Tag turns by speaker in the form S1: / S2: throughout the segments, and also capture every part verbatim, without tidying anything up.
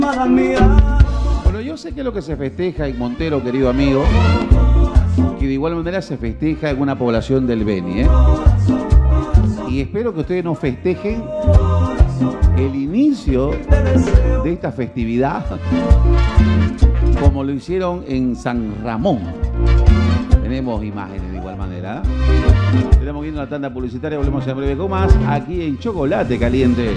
S1: Bueno, yo sé que es lo que se festeja en Montero, querido amigo, que de igual manera se festeja en una población del Beni, ¿eh? Y espero que ustedes no festejen el inicio de esta festividad como lo hicieron en San Ramón. Tenemos imágenes de igual manera. Estamos viendo la tanda publicitaria, volvemos en breve con más aquí en Chocolate Caliente.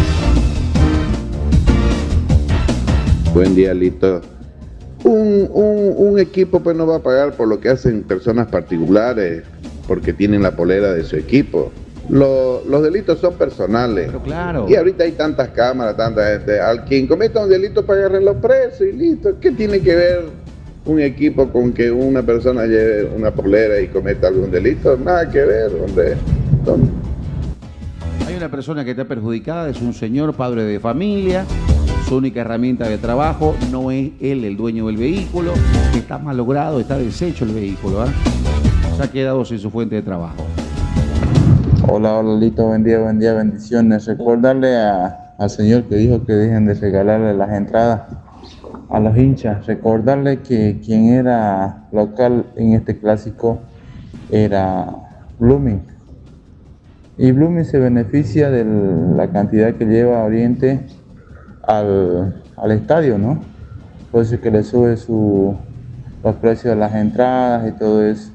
S2: Buen día, Lito. Un, un, un equipo pues no va a pagar por lo que hacen personas particulares porque tienen la polera de su equipo. Lo, los delitos son personales.
S1: Pero claro.
S2: Y ahorita hay tantas cámaras, tanta gente. Al quien cometa un delito para agarrarlo preso y listo. ¿Qué tiene que ver un equipo con que una persona lleve una polera y cometa algún delito? Nada que ver, hombre. ¿Dónde?
S1: Hay una persona que está perjudicada, es un señor, padre de familia. Su única herramienta de trabajo, no es él el dueño del vehículo, está malogrado, está deshecho el vehículo, ¿eh? Se ha quedado sin su fuente de trabajo.
S3: Hola, hola, Lito, buen día, buen día, bendiciones. Recordarle a, al señor que dijo que dejen de regalarle las entradas a los hinchas. Recordarle que quien era local en este clásico era Blooming. Y Blooming se beneficia de la cantidad que lleva Oriente al, al estadio, ¿no? Por eso es que le sube su, los precios de las entradas y todo eso.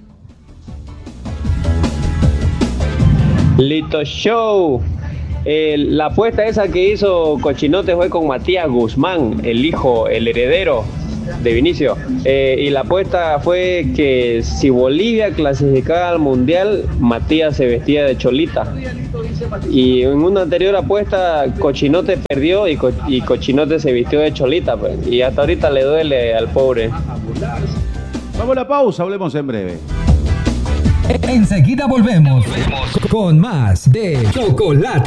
S4: Lito Show. Eh, la apuesta esa que hizo Cochinote fue con Matías Guzmán, el hijo, el heredero de Vinicio. Eh, y la apuesta fue que si Bolivia clasificaba al Mundial, Matías se vestía de cholita. Y en una anterior apuesta, Cochinote perdió y, Co- y Cochinote se vistió de cholita, pues. Y hasta ahorita le duele al pobre.
S1: Vamos a la pausa, hablemos en breve.
S5: Enseguida volvemos con más de Chocolate